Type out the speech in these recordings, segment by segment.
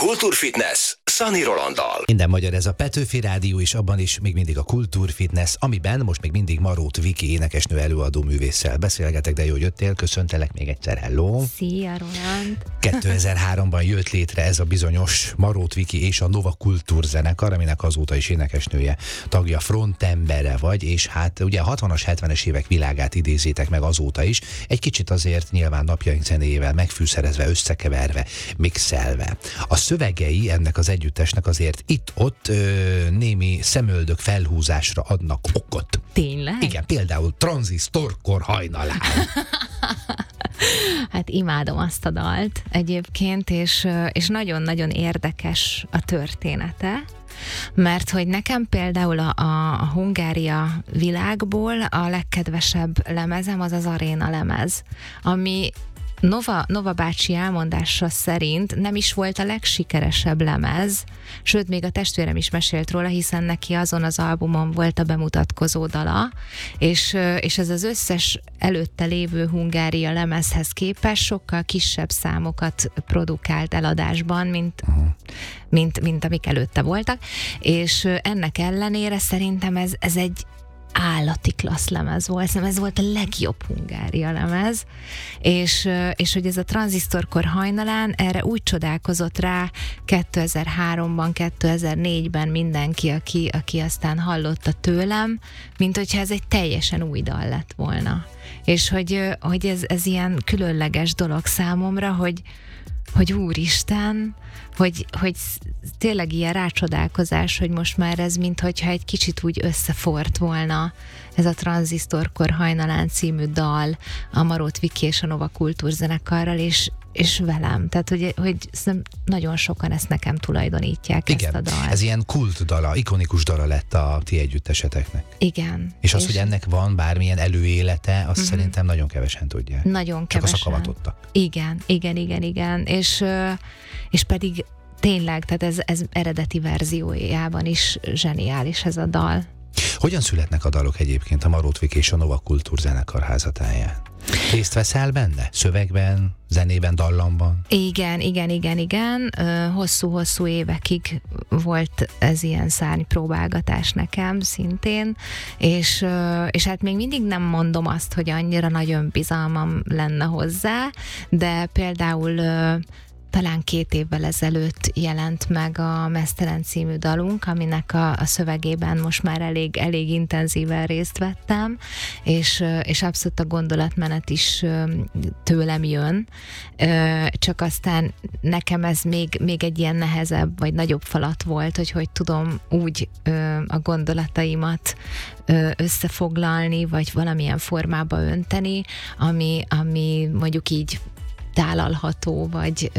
Kultúrfitness Szani Rolanddal. Minden magyar, ez a Petőfi Rádió, és abban is még mindig a Kultúrfitness, amiben most még mindig Marót Viki énekesnő előadó művésszel beszélgetek, de jó, hogy jöttél, köszöntelek még egyszer, hello! Szia, Roland! 2003-ban jött létre ez a bizonyos Marót Viki és a Nova Kultúrzenekar, aminek azóta is énekesnője, tagja, frontembere vagy, és hát ugye a 60-as, 70-es évek világát idézitek meg azóta is, egy kicsit azért nyilván napjaink zenéjével megfűszerezve, összekeverve, mixelve. A szövegei ennek az együttesnek azért itt-ott némi szemöldök felhúzásra adnak okot. Tényleg? Igen, például Tranzisztorkor hajnalán. Hát imádom azt a dalt egyébként, és nagyon-nagyon érdekes a története, mert hogy nekem például a Hungária világból a legkedvesebb lemezem az az Aréna lemez, ami Nova bácsi elmondása szerint nem is volt a legsikeresebb lemez, sőt, még a testvérem is mesélt róla, hiszen neki azon az albumon volt a bemutatkozó dala, és ez az összes előtte lévő Hungária lemezhez képest sokkal kisebb számokat produkált eladásban, mint amik előtte voltak, és ennek ellenére szerintem ez egy állati klassz lemez volt, ez volt a legjobb Hungária lemez, és hogy ez a Tranzisztorkor hajnalán erre úgy csodálkozott rá 2003-ban, 2004-ben mindenki, aki aztán hallotta tőlem, mint hogyha ez egy teljesen új dal lett volna. És hogy ez ilyen különleges dolog számomra, hogy úristen, hogy tényleg ilyen rácsodálkozás, hogy most már ez mintha egy kicsit úgy összefort volna ez a Tranzisztorkor hajnalán című dal a Marót Viki és a Nova Kultúrzenekarral, és velem. Tehát, hogy nagyon sokan ezt nekem tulajdonítják. Igen, ezt a dalt. Ez ilyen kultdala, ikonikus dala lett a ti együtteseteknek. Igen. És az, hogy ennek van bármilyen előélete, azt szerintem nagyon kevesen tudják. Nagyon csak kevesen. a szakavatottak. Igen. És pedig tényleg, tehát ez eredeti verziójában is zseniális ez a dal. Hogyan születnek a dalok egyébként a Marót Viki és a Nova Kultúrzenekar házatáján? Részt veszel benne? Szövegben, zenében, dallamban? Igen. Hosszú-hosszú évekig volt ez ilyen szárnypróbálgatás nekem szintén, és hát még mindig nem mondom azt, hogy annyira nagy önbizalmam lenne hozzá, de például talán 2 évvel ezelőtt jelent meg a Meztelen című dalunk, aminek a szövegében most már elég intenzíven részt vettem, és abszolút a gondolatmenet is tőlem jön, csak aztán nekem ez még egy ilyen nehezebb, vagy nagyobb falat volt, hogy tudom úgy a gondolataimat összefoglalni, vagy valamilyen formába önteni, ami mondjuk így tálalható, vagy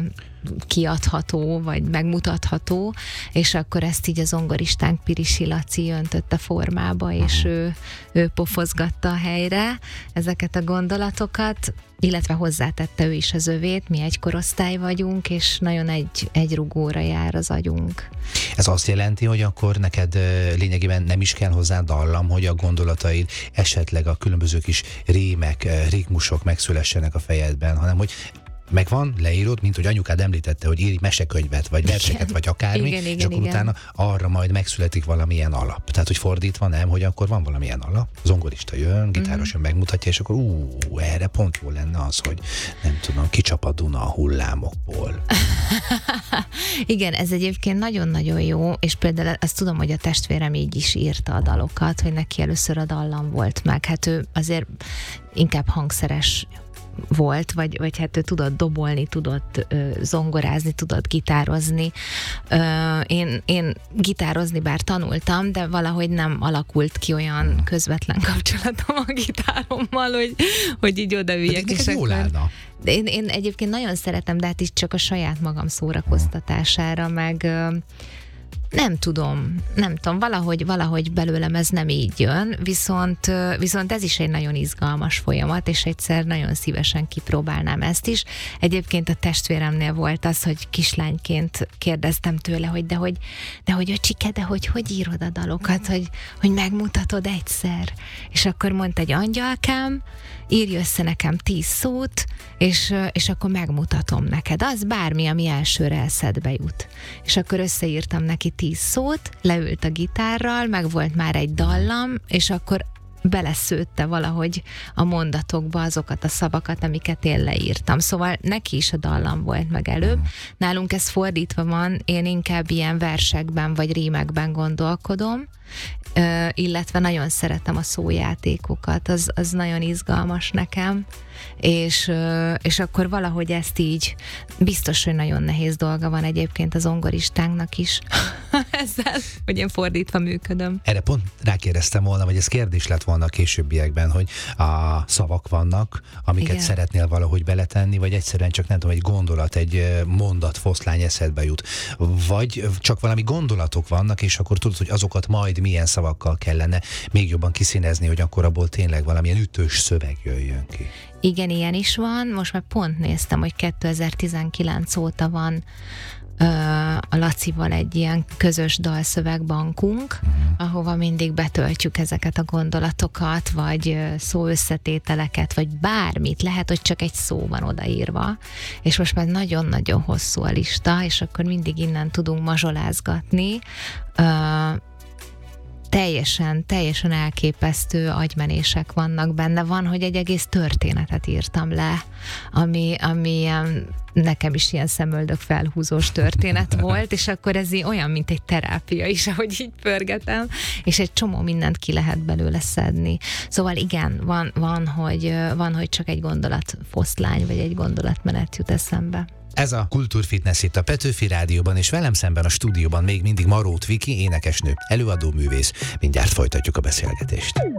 kiadható, vagy megmutatható, és akkor ezt így a zongoristánk Pirisi Laci öntött a formába, és ő pofozgatta a helyre ezeket a gondolatokat, illetve hozzátette ő is az övét, mi egy korosztály vagyunk, és nagyon egy rugóra jár az agyunk. Ez azt jelenti, hogy akkor neked lényegében nem is kell hozzá dallam, hogy a gondolataid, esetleg a különböző kis rémek, ritmusok megszülessenek a fejedben, hanem hogy megvan, leírod, mint hogy anyukád említette, hogy írj mesekönyvet, vagy verseket, vagy akármi, és akkor utána arra majd megszületik valamilyen alap. Tehát, hogy fordítva nem, hogy akkor van valamilyen alap, zongorista jön, gitáros jön, megmutatja, és akkor erre pont jó lenne az, hogy nem tudom, kicsap a Duna a hullámokból. Igen, ez egyébként nagyon-nagyon jó, és például azt tudom, hogy a testvérem így is írta a dalokat, hogy neki először a dallam volt meg. Hát ő azért inkább hangszeres volt, vagy hát ő tudott dobolni, tudott zongorázni, tudott gitározni. Én gitározni bár tanultam, de valahogy nem alakult ki olyan közvetlen kapcsolatom a gitárommal, hogy így odaüljek. És jól állna. Én egyébként nagyon szeretem, de hát is csak a saját magam szórakoztatására, meg Nem tudom, valahogy belőlem ez nem így jön, viszont ez is egy nagyon izgalmas folyamat, és egyszer nagyon szívesen kipróbálnám ezt is. Egyébként a testvéremnél volt az, hogy kislányként kérdeztem tőle, hogy de hogy öcsike, de hogy írod a dalokat, hogy megmutatod egyszer. És akkor mondta egy angyalkám, írj össze nekem 10 szót, és akkor megmutatom neked. Az bármi, ami elsőre eszedbe jut. És akkor összeírtam neki 10 szót, leült a gitárral, meg volt már egy dallam, és akkor beleszőtte valahogy a mondatokba azokat a szavakat, amiket én leírtam. Szóval neki is a dallam volt meg előbb. Nálunk ez fordítva van, én inkább ilyen versekben vagy rímekben gondolkodom, illetve nagyon szeretem a szójátékokat, az nagyon izgalmas nekem, és akkor valahogy ezt így, biztos, hogy nagyon nehéz dolga van egyébként az zongoristánknak is ezzel, hogy én fordítva működöm. Erre pont rákérdeztem volna, vagy ez kérdés lett volna a későbbiekben, hogy a szavak vannak, amiket Igen. szeretnél valahogy beletenni, vagy egyszerűen csak nem tudom, egy gondolat, egy mondat, foszlány eszedbe jut. Vagy csak valami gondolatok vannak, és akkor tudod, hogy azokat majd milyen szavakkal kellene még jobban kiszínezni, hogy akkor abból tényleg valamilyen ütős szöveg jöjjön ki. Igen, ilyen is van. Most már pont néztem, hogy 2019 óta van a Lacival egy ilyen közös dalszövegbankunk, ahova mindig betöltjük ezeket a gondolatokat, vagy szóösszetételeket, vagy bármit. Lehet, hogy csak egy szó van odaírva, és most már nagyon-nagyon hosszú a lista, és akkor mindig innen tudunk mazsolázgatni. Teljesen elképesztő agymenések vannak benne. Van, hogy egy egész történetet írtam le, ami ilyen, nekem is ilyen szemöldök felhúzós történet volt, és akkor ez olyan, mint egy terápia is, ahogy így pörgetem, és egy csomó mindent ki lehet belőle szedni. Szóval igen, van, hogy csak egy gondolatfoszlány, vagy egy gondolatmenet jut eszembe. Ez a Kultúrfitness itt a Petőfi Rádióban, és velem szemben a stúdióban még mindig Marót Viki, énekesnő, előadó művész. Mindjárt folytatjuk a beszélgetést.